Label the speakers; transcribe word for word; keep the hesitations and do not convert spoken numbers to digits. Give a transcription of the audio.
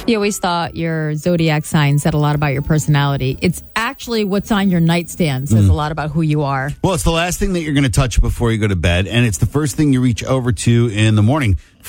Speaker 1: You always thought your zodiac sign said a lot about your personality. It's actually what's on your nightstand says mm. a lot about who you are.
Speaker 2: Well, it's the last thing that you're going to touch before you go to bed, and it's the first thing you reach over to in the morning.